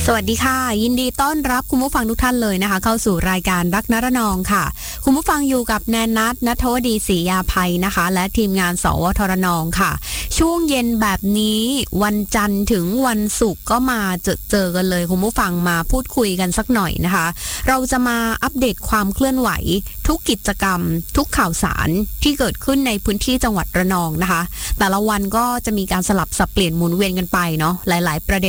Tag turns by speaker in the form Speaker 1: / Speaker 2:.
Speaker 1: สวัสดีค่ะยินดีต้อนรับคุณผู้ฟังทุกท่านเลยนะคะเข้าสู่รายการรักนรนองค่ะคุณผู้ฟังอยู่กับแนนนัทณัฐวดีศรียาภัยนะคะและทีมงานสวทรนองค่ะช่วงเย็นแบบนี้วันจันทร์ถึงวันศุกร์ก็มาเจอกันเลยคุณผู้ฟังมาพูดคุยกันสักหน่อยนะคะเราจะมาอัปเดตความเคลื่อนไหวทุกกิจกรรมทุกข่าวสารที่เกิดขึ้นในพื้นที่จังหวัดระนองนะคะแต่ละวันก็จะมีการสลับสับเปลี่ยนหมุนเวียนกันไปเนาะหลายๆประเด็น